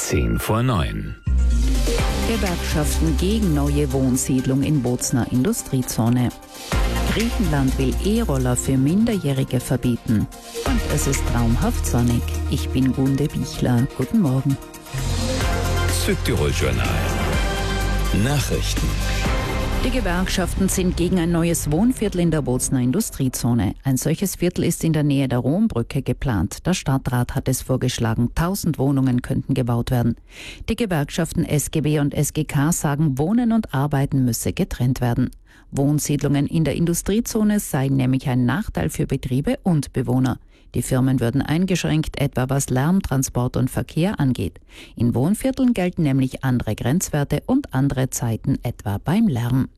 8:10 Gewerkschaften gegen neue Wohnsiedlung in Bozner Industriezone. Griechenland will E-Roller für Minderjährige verbieten. Und es ist traumhaft sonnig. Ich bin Gunde Bichler. Guten Morgen. Südtirol Journal. Nachrichten. Die Gewerkschaften sind gegen ein neues Wohnviertel in der Bozner Industriezone. Ein solches Viertel ist in der Nähe der Rombrücke geplant. Der Stadtrat hat es vorgeschlagen. 1000 Wohnungen könnten gebaut werden. Die Gewerkschaften SGB und SGK sagen, Wohnen und Arbeiten müsse getrennt werden. Wohnsiedlungen in der Industriezone seien nämlich ein Nachteil für Betriebe und Bewohner. Die Firmen würden eingeschränkt, etwa was Lärm, Transport und Verkehr angeht. In Wohnvierteln gelten nämlich andere Grenzwerte und andere Zeiten, etwa beim Lärm.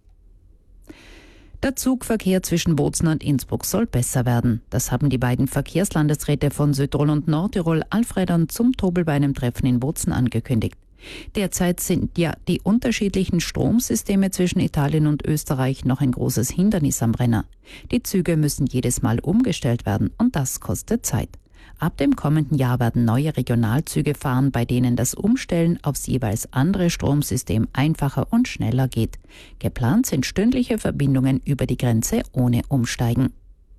Der Zugverkehr zwischen Bozen und Innsbruck soll besser werden. Das haben die beiden Verkehrslandesräte von Südtirol und Nordtirol Alfred und Zumtobel bei einem Treffen in Bozen angekündigt. Derzeit sind ja die unterschiedlichen Stromsysteme zwischen Italien und Österreich noch ein großes Hindernis am Brenner. Die Züge müssen jedes Mal umgestellt werden und das kostet Zeit. Ab dem kommenden Jahr werden neue Regionalzüge fahren, bei denen das Umstellen aufs jeweils andere Stromsystem einfacher und schneller geht. Geplant sind stündliche Verbindungen über die Grenze ohne Umsteigen.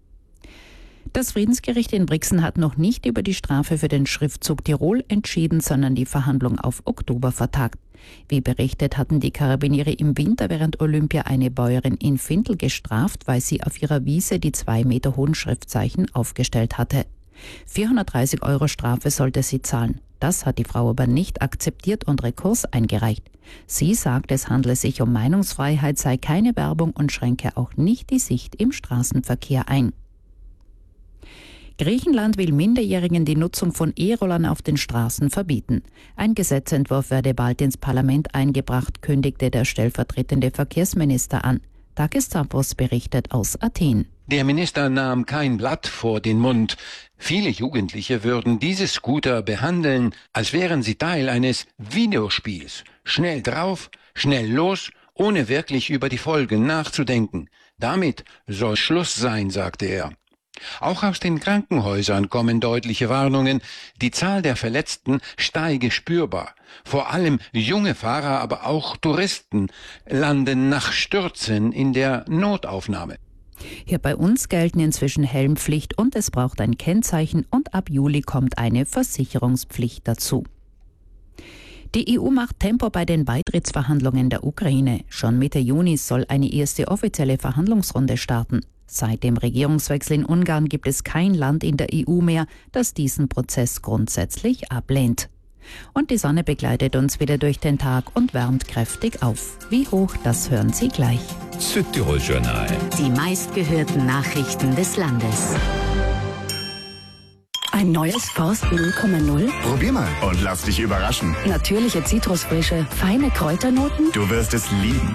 Das Friedensgericht in Brixen hat noch nicht über die Strafe für den Schriftzug Tirol entschieden, sondern die Verhandlung auf Oktober vertagt. Wie berichtet, hatten die Karabiniere im Winter während Olympia eine Bäuerin in Findel gestraft, weil sie auf ihrer Wiese die 2 Meter hohen Schriftzeichen aufgestellt hatte. 430 € Strafe sollte sie zahlen. Das hat die Frau aber nicht akzeptiert und Rekurs eingereicht. Sie sagt, es handle sich um Meinungsfreiheit, sei keine Werbung und schränke auch nicht die Sicht im Straßenverkehr ein. Griechenland will Minderjährigen die Nutzung von E-Rollern auf den Straßen verbieten. Ein Gesetzentwurf werde bald ins Parlament eingebracht, kündigte der stellvertretende Verkehrsminister an. Takis berichtet aus Athen. Der Minister nahm kein Blatt vor den Mund. Viele Jugendliche würden diese Scooter behandeln, als wären sie Teil eines Videospiels. Schnell drauf, schnell los, ohne wirklich über die Folgen nachzudenken. Damit soll Schluss sein, sagte er. Auch aus den Krankenhäusern kommen deutliche Warnungen. Die Zahl der Verletzten steige spürbar. Vor allem junge Fahrer, aber auch Touristen landen nach Stürzen in der Notaufnahme. Hier bei uns gelten inzwischen Helmpflicht und es braucht ein Kennzeichen und ab Juli kommt eine Versicherungspflicht dazu. Die EU macht Tempo bei den Beitrittsverhandlungen der Ukraine. Schon Mitte Juni soll eine erste offizielle Verhandlungsrunde starten. Seit dem Regierungswechsel in Ungarn gibt es kein Land in der EU mehr, das diesen Prozess grundsätzlich ablehnt. Und die Sonne begleitet uns wieder durch den Tag und wärmt kräftig auf. Wie hoch, das hören Sie gleich. Südtirol Journal. Die meistgehörten Nachrichten des Landes. Ein neues Forst 0,0? Probier mal und lass dich überraschen. Natürliche Zitrusfrische, feine Kräuternoten? Du wirst es lieben.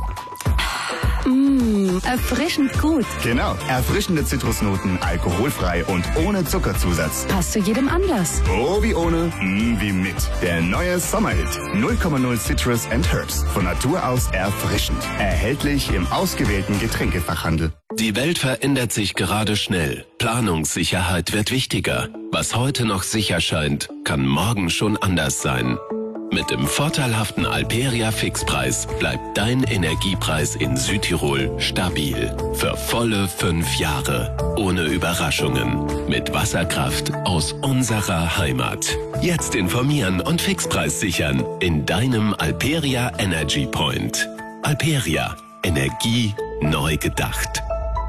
Erfrischend gut. Genau, erfrischende Zitrusnoten, alkoholfrei und ohne Zuckerzusatz. Passt zu jedem Anlass. Oh, wie ohne, wie mit. Der neue Sommerhit 0,0 Citrus and Herbs. Von Natur aus erfrischend. Erhältlich im ausgewählten Getränkefachhandel. Die Welt verändert sich gerade schnell. Planungssicherheit wird wichtiger. Was heute noch sicher scheint, kann morgen schon anders sein. Mit dem vorteilhaften Alperia Fixpreis bleibt dein Energiepreis in Südtirol stabil. Für volle 5 Jahre. Ohne Überraschungen. Mit Wasserkraft aus unserer Heimat. Jetzt informieren und Fixpreis sichern in deinem Alperia Energy Point. Alperia. Energie neu gedacht.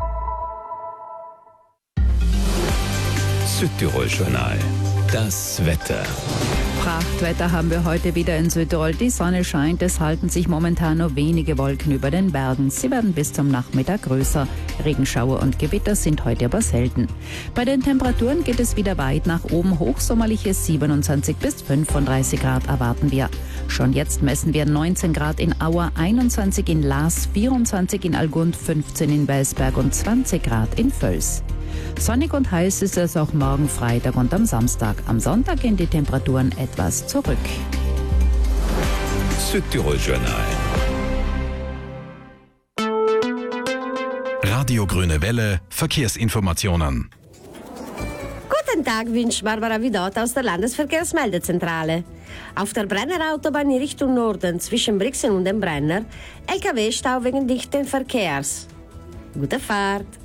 Südtirol Journal. Das Wetter. Prachtwetter haben wir heute wieder in Südtirol. Die Sonne scheint, es halten sich momentan nur wenige Wolken über den Bergen. Sie werden bis zum Nachmittag größer. Regenschauer und Gewitter sind heute aber selten. Bei den Temperaturen geht es wieder weit nach oben. Hochsommerliche 27 bis 35 Grad erwarten wir. Schon jetzt messen wir 19 Grad in Auer, 21 in Laas, 24 in Algund, 15 in Welsberg und 20 Grad in Völs. Sonnig und heiß ist es auch morgen Freitag und am Samstag. Am Sonntag gehen die Temperaturen etwas zurück. Südtirol Journal. Radio Grüne Welle, Verkehrsinformationen. Guten Guten Tag, wünscht Barbara Vidot aus der Landesverkehrsmeldezentrale. Auf der Brennerautobahn in Richtung Norden zwischen Brixen und dem Brenner LKW-Stau wegen dichten Verkehrs. Gute Fahrt!